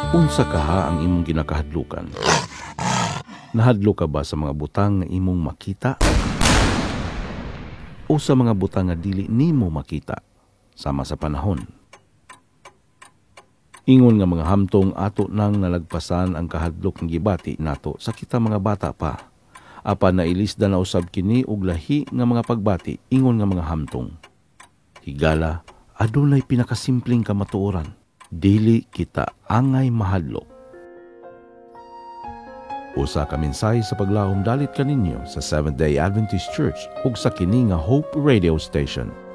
Unsa kaha ang imong ginakahadlukan? Nahadlok ka ba sa mga butang nga imong makita? O sa mga butang nga dili nimo makita sama sa panahon? Ingon nga mga hamtong ato nang nalagpasan ang kahadlok ng gibati nato sa kita mga bata pa. Apan nailisda na usab kini og lahi nga mga pagbati ingon nga mga hamtong. Higala, adunay pinakasimpleng kamatuoran. Dili kita angay mahadlok. Usa ka mensahe sa paglahom dalit kaninyo sa Seventh-day Adventist Church ug sa kini nga Hope Radio Station.